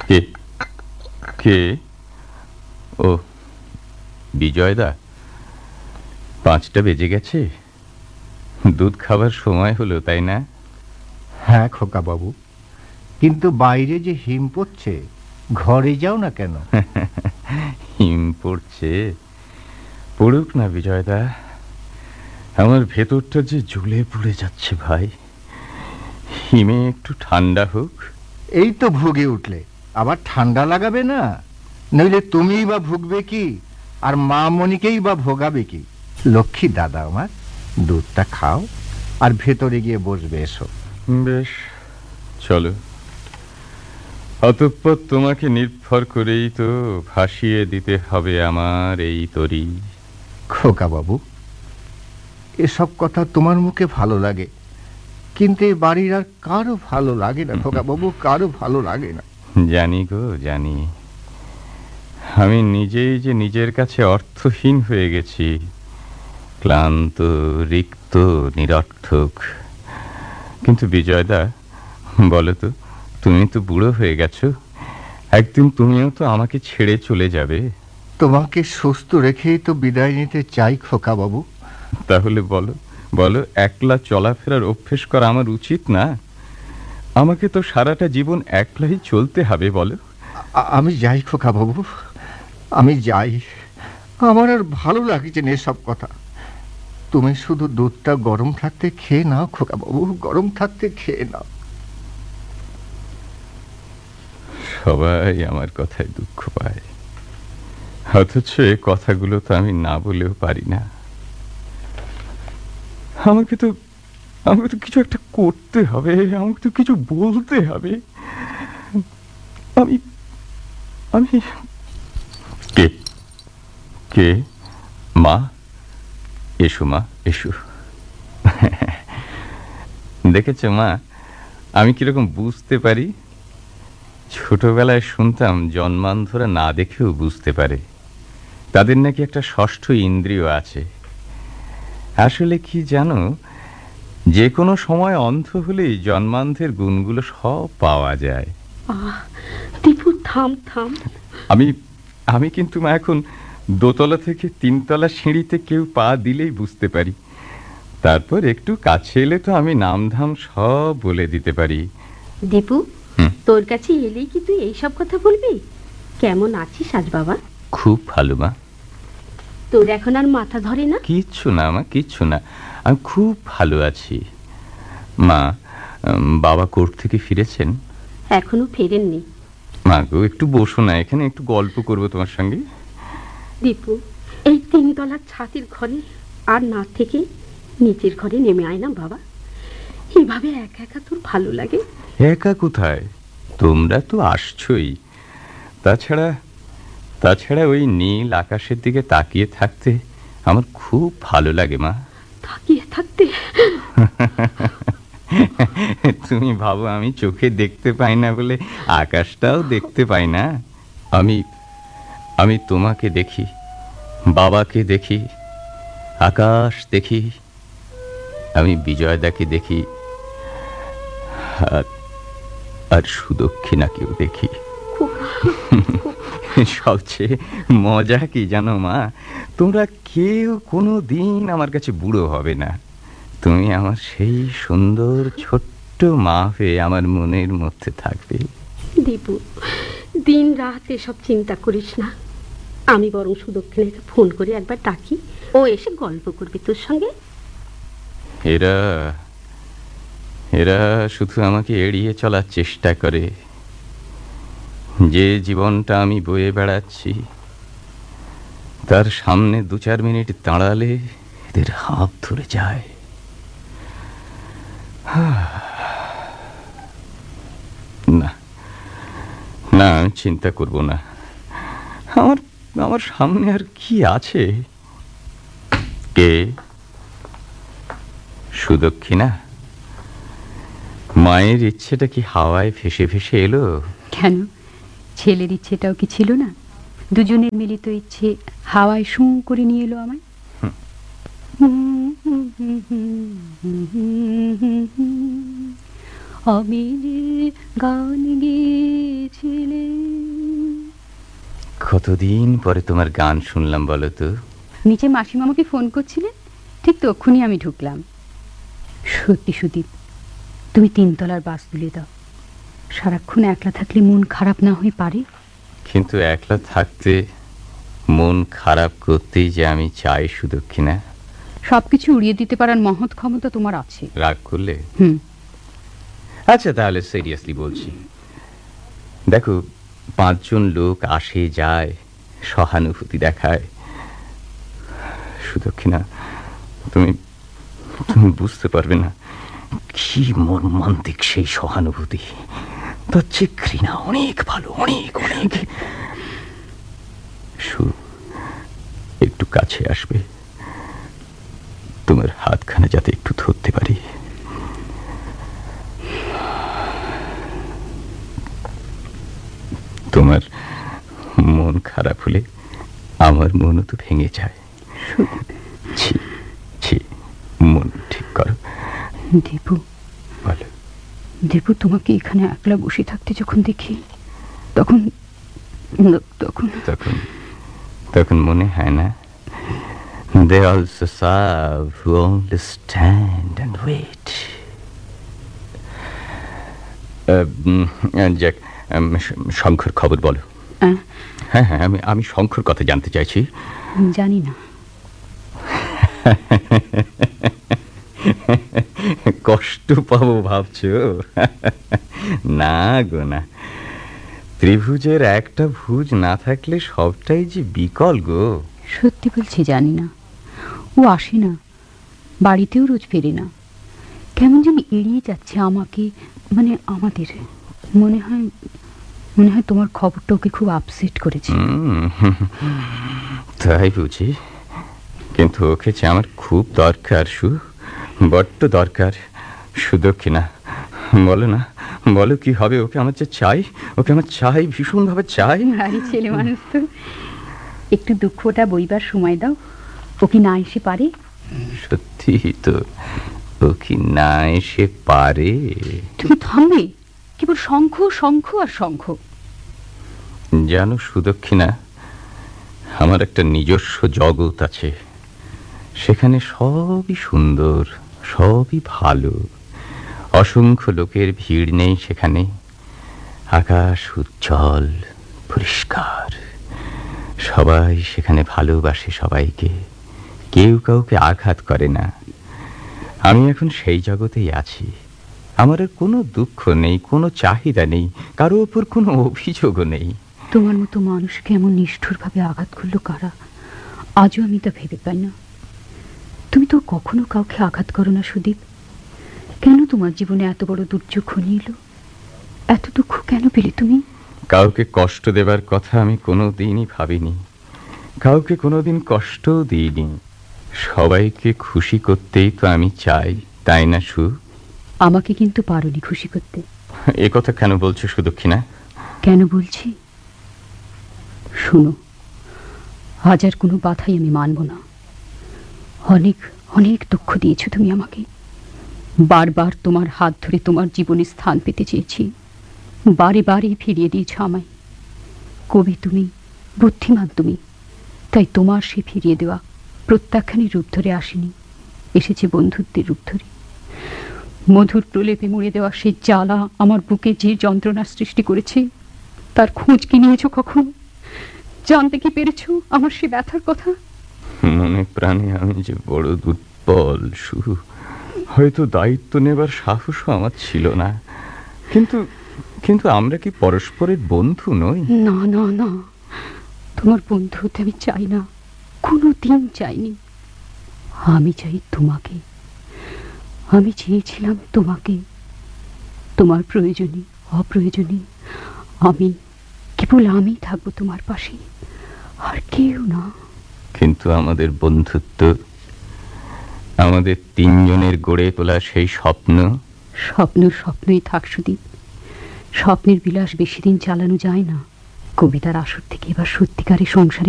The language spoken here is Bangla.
কে কে ও বিজয়দা, 5টা বেজে গেছে, দুধ খাবার সময় হলো, তাই না? হ্যাঁ খোকা বাবু, কিন্তু বাইরে যে হিম পড়ছে, ঘরে যাও না কেন? হিম পড়ছে, পড়ুক না বিজয়দা, আমার ভেতরটা যে জ্বলে পুড়ে যাচ্ছে ভাই। হিমে একটু ঠান্ডা হোক। এই তো ভুগে উঠলে, আবার ঠান্ডা লাগাবে না? নইলে তুমিই বা ভুগবে কি, আর মা মনিকেই বা ভোগাবে কি? লক্ষ্মী দাদা আমার, দুধটা খাও আর ভেতরে গিয়ে বসবে, এসো। বেশ, চলো। অতঃপর তোমাকে নির্ভর করেই তো ভাসিয়ে দিতে হবে আমার এই তরী। খোকা বাবু, এসব কথা তোমার মুখে ভালো লাগে, কিন্তু এই বাড়ির আর কারো ভালো লাগে না খোকা বাবু, কারো ভালো লাগে না। জানি গো, জানি। আমি নিজেই যে নিজের কাছে অর্থহীন হয়ে গেছি, ক্লান্ত, রিক্ত, নিরর্থক। কিন্তু বিজয়দা, বলো তো, তুমি তো বুড়ো হয়ে গেছো, একদিন তুমিও তো আমাকে ছেড়ে চলে যাবে। তোমাকে সুস্থ রেখেই তো বিদায় নিতে চাই খোকা বাবু। তাহলে বলো, বলো, একলা চলাফেরার অভ্যেস করা আমার উচিত না? আমাকে তো সারাটা জীবন একলাই চলতে হবে, বলো। আমি যাই খোকা বাবু, আমি যাই। আমার আর ভালো লাগছে না এসব কথা। তুমি শুধু দুধটা গরম থাকতে খেয়ে নাও খোকা বাবু, গরম থাকতে খেয়ে নাও। সবাই আমার কথায় দুঃখ পায়, অথচ এ কথাগুলো তো আমি না বলেও পারি না। আমাকে তো আমাকে তো কিছু একটা করতে হবে, আমাকে তো কিছু বলতে হবে। আমি আমি কে কে মা, এসো মা, এসো। দেখেছো মা, আমি কিরকম বুঝতে পারি? ছোটবেলায় শুনতাম জন্মান্ধরা না দেখেও বুঝতে পারে, তাদের নাকি একটা ষষ্ঠ ইন্দ্রিয় আছে। আসলে কি জানো, যে কোনো সময় অন্ধ হলেই জন্মান্ধের গুণগুলো সব পাওয়া যায়। দীপু, থাম থাম। আমি আমি কিন্তু মা এখন দোতলা থেকে 3তলা সিঁড়িতে কেউ পা দিলেই বুঝতে পারি। তারপর একটু কাছে এলে তো আমি নামধাম সব বলে দিতে পারি। দীপু, তোর কাছে এলেই কি তুই এইসব কথা বলবি? কেমন আছিস আজ বাবা? খুব ভালো মা। তোর এখন আর মাথা ধরে না? কিচ্ছু না মা, কিচ্ছু না, আমি খুব ভালো আছি। মা, বাবা কোর্ট থেকে ফিরেছেন? এখনো ফেরেননি। মা গো, একটু বসো না, এখানে একটু গল্প করবো তোমার সঙ্গে। দীপু, এই 3তলার ছাতির ঘরে আর না থেকে নিচের ঘরে নেমে আয় না বাবা। এভাবে একা একা তোর ভালো লাগে? একা কোথায়, তোমরা তো আসছোই। তাছাড়া তাছাড়া ওই নীল আকাশের দিকে তাকিয়ে থাকতে আমার খুব ভালো লাগে মা। তাকিয়ে থাকতে? তুমি ভাবো আমি চোখে দেখতে পাই না বলে আকাশটাও দেখতে পাই না? আমি আমি তোমাকে দেখি, বাবাকে দেখি, আকাশ দেখি, আমি বিজয়দাকে দেখি, আর আর সুদক্ষিণাকেও দেখি। সবচেয়ে মজা কি জানো মা, তোমরা কেউ কোনো দিন আমার কাছে বুড়ো হবে না। তুমি আমার সেই সুন্দর ছোট্ট মা হয়ে আমার মনের মধ্যে থাকবে। দীপু, দিন রাত এসব চিন্তা করিস না। আমি বরং সুদক্ষিণাকে ফোন করে একবার ডাকি, ও এসে গল্প করবে তোর সঙ্গে। এরা এরা শুধু আমাকে এড়িয়ে চলার চেষ্টা করে। যে জীবনটা আমি বয়ে বেড়াচ্ছি, তার সামনে 2-4 মিনিট দাঁড়ালে এদের হাঁপ ধরে যায়। না না, আমি চিন্তা করব না। আমার আমার সামনে আর কি আছে? কে? সুদক্ষিণা? মায়ের ইচ্ছেটা কি হাওয়ায় ভেসে ভেসে এলো? কেন, ছেলের ইচ্ছেটাও কি ছিল না? দুজনের মিলিত ইচ্ছে হাওয়ায় শু করে নিয়ে এলো আমায়। আমি যে গান গেয়েছিলে কতদিন পরে তোমার গান শুনলাম বলো তো। নিচে মাসিমামাকে ফোন করছিলেন, ঠিক তক্ষুনি আমি ঢুকলাম। সত্যি সুদীপ, তুমি 3 তলার বাস তুলে দাও। সারাক্ষণ একলা থাকলে মন খারাপ না হয়ে পারে? কিন্তু একলা থাকতে মন খারাপ করতেই যে আমি চাই সুদক্ষিণা। সবকিছু উড়িয়ে দিতে পারার মহৎ ক্ষমতা তোমার আছে। রাগ করলে? হুম। আচ্ছা, তাহলে সিরিয়াসলি বলছি। দেখো, 5 জন লোক আসে যায়, সহানুভূতি দেখায়। সুদক্ষিণা, তুমি তুমি বুঝতে পারবে না কি মর্মান্তিক সেই সহানুভূতি। তার চেয়ে ঘৃণা অনেক ভালো, অনেক অনেক। একটু কাছে আসবে? তোমার হাতখানা যাতে একটু ধরতে পারি। তোমার মন খারাপ হলে আমার মনও তো ভেঙে যায়। ছি ছি, মন ঠিক করো। দীপু, বলো। দীপু, তোমাকে এখানে একলা বসে থাকতে যখন দেখি তখন তখন তখন তখন মনে হয় না, they also serve who only stand and wait. যাক, শঙ্কর খবর বলো। হ্যাঁ হ্যাঁ, আমি শঙ্কর কথা জানতে চাইছি। জানি না। কষ্ট পাবো ভাবছো? না গো না, ত্রিভুজের একটা ভুজ না থাকলে সবটাই যে বিকল গো। সত্যি বলছি, জানি না। ও আসে না, বাড়িতেও রোজ ফেরে না। কেমন যেন এড়িয়ে যাচ্ছে আমাকে, মানে আমাদের। মনে হয় তোমার খবরটা ওকে খুব আপসেট করেছে। তাই বুঝি? কিন্তু ওকে যে আমার খুব দরকার, বড্ড দরকার। সুদক্ষিণা, বলো না, বলো কি হবে? ওকে আমার যে চাই, ওকে আমার চাই, ভীষণভাবে চাই। আরে ছেলে মানুষ তো, একটু দুঃখটা বইবার সময় দাও। ও কি না এসে পারে? সত্যি তো, ও কি না এসে পারে? তুমি থামবে? কেবল শঙ্খ শঙ্খ আর শঙ্খ। জানো সুদক্ষিণা, আমার একটা নিজস্ব জগৎ আছে। সেখানে সবই সুন্দর, সবই ভালো। অসংখ্য লোকের ভিড় নেই সেখানে। আকাশ উজ্জ্বল, পরিষ্কার। সবাই সেখানে ভালোবাসে সবাইকে, কেউ কাউকে আঘাত করে না। আমি এখন সেই জগতেই আছি। আমার আর কোনো দুঃখ নেই, কোনো চাহিদা নেই, কারো ওপর কোনো অভিযোগও নেই। তোমার মতো মানুষকে এমন নিষ্ঠুরভাবে আঘাত করলো কারা? আজও আমি তা ভেবে পাই না। তুমি তো কখনো কাউকে আঘাত করো না সুদীপ। কেন তোমার জীবনে এত বড় দুর্যোগ ঘনিয়ে এলো? এত দুঃখ কেন পেলে তুমি? কাউকে কষ্ট দেবার কথা আমি কোনোদিনই ভাবিনি, কাউকে কোনোদিন কষ্টও দিইনি। সবাইকে খুশি করতেই তো আমি চাই, তাই না আমাকে কিন্তু পারোনি খুশি করতে। এ কথা কেন বলছো সুদক্ষিণা? কেন বলছি শুনো, আজ আর কোনো বাধাই আমি মানব না। অনেক অনেক দুঃখ দিয়েছো তুমি আমাকে। বারবার তোমার হাত ধরে তোমার জীবনে স্থান পেতে চেয়েছি, বারে বারে ফিরিয়ে দিয়েছ আমায়। কবি তুমি, বুদ্ধিমান তুমি, তাই তোমার সে ফিরিয়ে দেওয়া প্রত্যাখ্যানের রূপ ধরে আসেনি, এসেছে বন্ধুত্বের রূপ ধরে। মধুর প্রলেপে মুড়ে দেওয়া সে জ্বালা আমার বুকে যে যন্ত্রণার সৃষ্টি করেছে, তার খোঁজ কি নিয়েছ কখনো? জানতে কি পেরেছ আমার সে ব্যথার কথা? মনে প্রাণে আমি যে বড় দুর্বল, হয়তো দায়িত্ব নেবার সাহসও আমার ছিল না। কিন্তু কিন্তু আমরা কি পরস্পরের বন্ধু নই? না না না, তোমার বন্ধু হতে আমি চাই না, কোনো দিন চাইনি। আমি চাই তোমাকে। আমি চেয়েছিলাম তোমাকে। তোমার প্রয়োজনে অপ্রয়োজনে আমি, কেবল আমি থাকবো তোমার পাশে, আর কেউ না। কিন্তু আমাদের বন্ধুত্ব, আমাদের 3 জনের গড়ে তোলা সেই স্বপ্ন, স্বপ্নই থাক সুদীপ। স্বপ্নের বিলাস বেশি দিন চালানো যায় না। কবিতার আসর থেকে এবার সত্যিকারের সংসারে